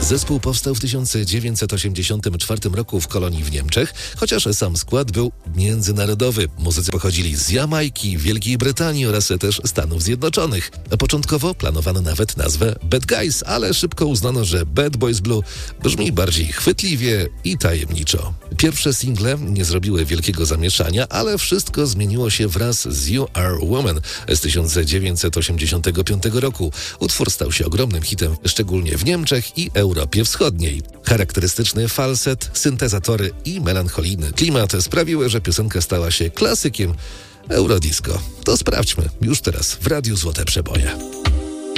Zespół powstał w 1984 roku w kolonii w Niemczech, chociaż sam skład był międzynarodowy. Muzycy pochodzili z Jamajki, Wielkiej Brytanii oraz też Stanów Zjednoczonych. Początkowo planowano nawet nazwę Bad Guys, ale szybko uznano, że Bad Boys Blue brzmi bardziej chwytliwie i tajemniczo. Pierwsze single nie zrobiły wielkiego zamieszania, ale wszystko zmieniło się wraz z You Are Woman z 1985 roku. Utwór stał się ogromnym hitem, szczególnie w Niemczech i Europie Wschodniej. Charakterystyczny falset, syntezatory i melancholijny klimat sprawiły, że piosenka stała się klasykiem Eurodisco. To sprawdźmy już teraz w Radiu Złote Przeboje.